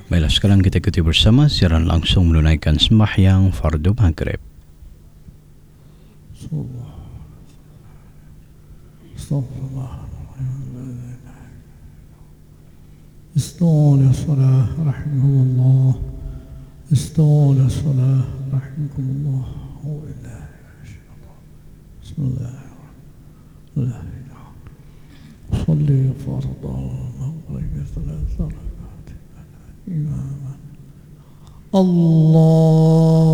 Baiklah, sekarang kita ikuti bersama siaran langsung menunaikan sembahyang fardu maghrib. استووا الصلاة رحمكم الله استووا الصلاة رحمكم الله بسم الله صلي فرض المغرب 3 ركعات إماما الله